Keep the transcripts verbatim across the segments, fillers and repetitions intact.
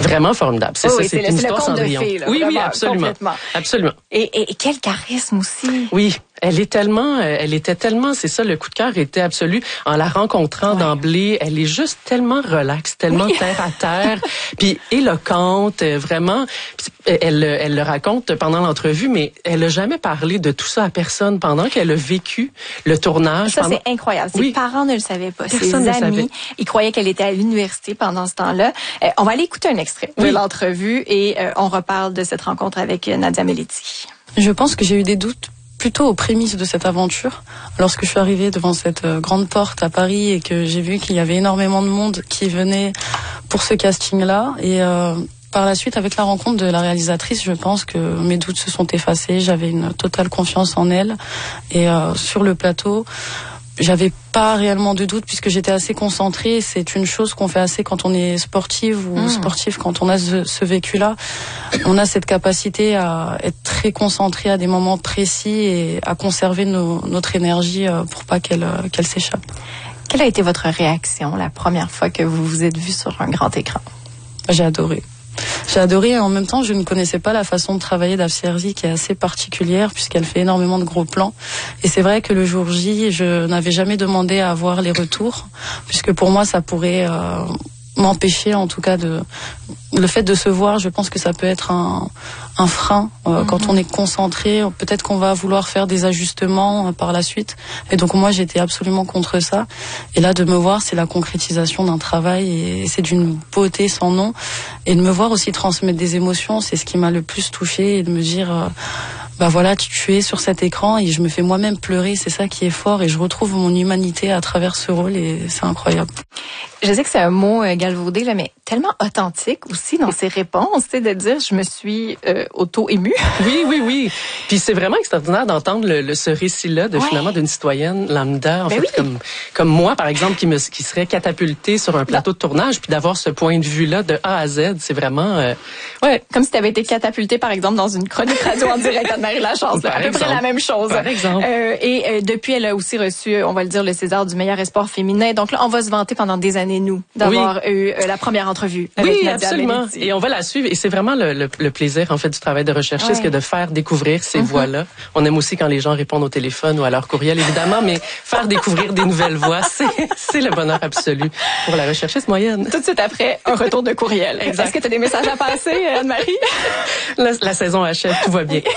Vraiment formidable. C'est oh, ça, oui, c'est, c'est une le, histoire le conte Cendrillon. de fées, là, oui, vraiment, oui, absolument. Absolument. Et, et, et quel charisme aussi. Oui. Elle est tellement, elle était tellement, c'est ça, le coup de cœur était absolu. En la rencontrant ouais. d'emblée, elle est juste tellement relaxe, tellement oui. terre à terre, puis éloquente, vraiment. Elle, elle le raconte pendant l'entrevue, mais elle n'a jamais parlé de tout ça à personne pendant qu'elle a vécu le tournage. Ça, pendant... c'est incroyable. Ses oui. parents ne le savaient pas. Personne Ses ne amis, savait. Ils croyaient qu'elle était à l'université pendant ce temps-là. Euh, on va aller écouter un extrait oui. de l'entrevue et euh, on reparle de cette rencontre avec Nadia Melletti. Je pense que j'ai eu des doutes plutôt aux prémices de cette aventure. Lorsque je suis arrivée devant cette euh, grande porte à Paris et que j'ai vu qu'il y avait énormément de monde qui venait pour ce casting-là. Et euh, par la suite, avec la rencontre de la réalisatrice, je pense que mes doutes se sont effacés. J'avais une totale confiance en elle. Et euh, sur le plateau, j'avais pas réellement de doute puisque j'étais assez concentrée. C'est une chose qu'on fait assez quand on est sportive ou mmh. sportif, quand on a ce, ce vécu-là. On a cette capacité à être très concentré à des moments précis et à conserver nos, notre énergie pour pas qu'elle, qu'elle s'échappe. Quelle a été votre réaction la première fois que vous vous êtes vu sur un grand écran? J'ai adoré. J'ai adoré et en même temps je ne connaissais pas la façon de travailler d'Afsia Herzi qui est assez particulière puisqu'elle fait énormément de gros plans et c'est vrai que le jour J je n'avais jamais demandé à avoir les retours puisque pour moi ça pourrait euh, m'empêcher en tout cas de le fait de se voir. Je pense que ça peut être un, un frein euh, mm-hmm. quand on est concentré, peut-être qu'on va vouloir faire des ajustements euh, par la suite et donc moi j'étais absolument contre ça et là de me voir c'est la concrétisation d'un travail et c'est d'une beauté sans nom et de me voir aussi transmettre des émotions c'est ce qui m'a le plus touchée et de me dire euh, bah voilà, tu, tu es sur cet écran et je me fais moi-même pleurer, c'est ça qui est fort et je retrouve mon humanité à travers ce rôle et c'est incroyable. Je sais que c'est un mot euh, galvaudé là, mais tellement authentique aussi dans ses réponses, tu sais, de dire je me suis euh, auto-émue. Oui, oui, oui. Puis c'est vraiment extraordinaire d'entendre le, le, ce récit-là de ouais. finalement d'une citoyenne lambda, en ben fait, oui. comme comme moi par exemple, qui me qui serait catapultée sur un plateau de tournage, puis d'avoir ce point de vue-là de A à Z, c'est vraiment euh, ouais, comme si tu avais été catapultée par exemple dans une chronique radio en direct à Marie Lachance, là, à peu près la même chose. Par exemple. Euh, et euh, depuis, elle a aussi reçu, on va le dire, le César du meilleur espoir féminin. Donc là, on va se vanter pendant des années, nous, d'avoir oui. eu euh, la première entrevue avec oui, Nadia absolument. Melletti. Et on va la suivre. Et c'est vraiment le, le, le plaisir, en fait, du travail de recherchiste, ouais. que de faire découvrir ces mm-hmm. voix-là. On aime aussi quand les gens répondent au téléphone ou à leur courriel, évidemment, mais faire découvrir des nouvelles voix, c'est, c'est le bonheur absolu pour la recherchiste moyenne. Tout de suite après, un retour de courriel. Exact. Est-ce que tu as des messages à passer, Anne-Marie? La, la saison achève, tout va bien.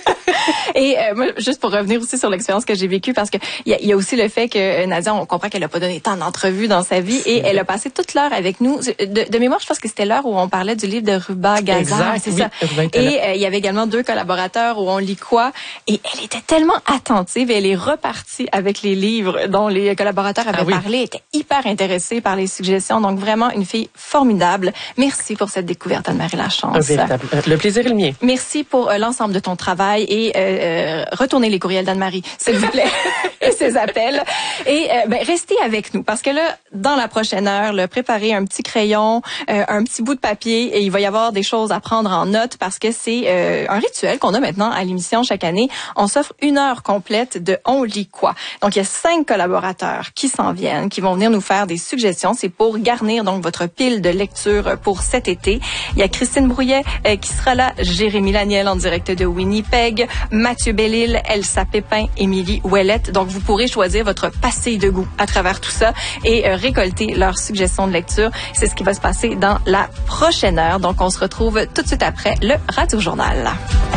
Et euh, moi, juste pour revenir aussi sur l'expérience que j'ai vécue, parce que il y, y a aussi le fait que Nadia, on comprend qu'elle a pas donné tant d'entrevues dans sa vie, et elle a passé toute l'heure avec nous. De, de mémoire, je pense que c'était l'heure où on parlait du livre de Ruba Gazan, c'est oui, ça. Et euh, il y avait également deux collaborateurs où on lit quoi. Et elle était tellement attentive, et elle est repartie avec les livres dont les collaborateurs avaient ah, oui. parlé. Elle était hyper intéressée par les suggestions. Donc vraiment une fille formidable. Merci pour cette découverte, Anne-Marie Lachance. Un véritable. Le plaisir est le mien. Merci pour euh, l'ensemble de ton travail et euh, Euh, retournez les courriels d'Anne-Marie, s'il vous plaît, et ses appels. Et euh, ben, restez avec nous, parce que là, dans la prochaine heure, là, préparez un petit crayon, euh, un petit bout de papier, et il va y avoir des choses à prendre en note, parce que c'est euh, un rituel qu'on a maintenant à l'émission chaque année. On s'offre une heure complète de On lit quoi. Donc, il y a cinq collaborateurs qui s'en viennent, qui vont venir nous faire des suggestions. C'est pour garnir donc votre pile de lecture pour cet été. Il y a Christine Brouillet euh, qui sera là, Jérémy Laniel en direct de Winnipeg, Mathieu Bellil, Elsa Pépin, Émilie Ouellette. Donc, vous pourrez choisir votre passé de goût à travers tout ça et euh, récolter leurs suggestions de lecture. C'est ce qui va se passer dans la prochaine heure. Donc, on se retrouve tout de suite après le Radio Journal.